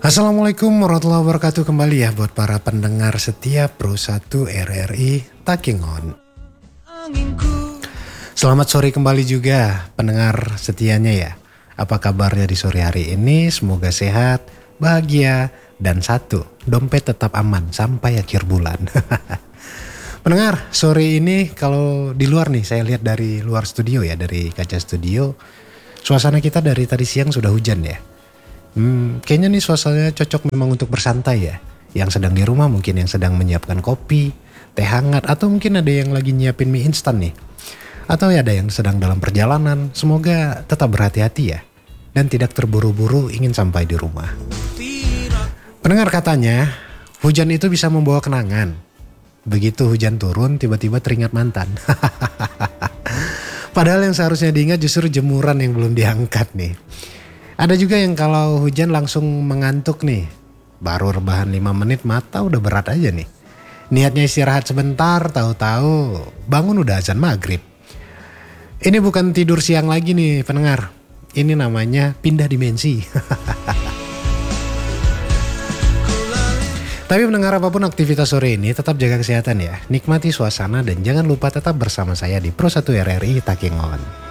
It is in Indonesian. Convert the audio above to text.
Assalamualaikum warahmatullahi wabarakatuh kembali ya buat para pendengar setia Pro1 RRI Takingon. Selamat sore kembali juga pendengar setianya ya. Apa kabarnya di sore hari ini? Semoga sehat, bahagia, dan satu, dompet tetap aman sampai akhir bulan. Pendengar, sore ini kalau di luar nih, saya lihat dari luar studio ya, dari kaca studio, suasana kita dari tadi siang sudah hujan ya. Kayaknya nih suasananya cocok memang untuk bersantai ya. Yang sedang di rumah mungkin yang sedang menyiapkan kopi, teh hangat, atau mungkin ada yang lagi nyiapin mie instan nih. Atau ya ada yang sedang dalam perjalanan. Semoga tetap berhati-hati ya. Dan tidak terburu-buru ingin sampai di rumah. Pendengar katanya, hujan itu bisa membawa kenangan. Begitu hujan turun tiba-tiba teringat mantan. Padahal yang seharusnya diingat justru jemuran yang belum diangkat nih. Ada juga yang kalau hujan langsung mengantuk nih. Baru rebahan 5 menit mata udah berat aja nih. Niatnya istirahat sebentar, tahu-tahu bangun udah azan maghrib. Ini bukan tidur siang lagi nih pendengar. Ini namanya pindah dimensi. Tapi pendengar apapun aktivitas sore ini tetap jaga kesehatan ya. Nikmati suasana dan jangan lupa tetap bersama saya di Pro1 RRI Takingon.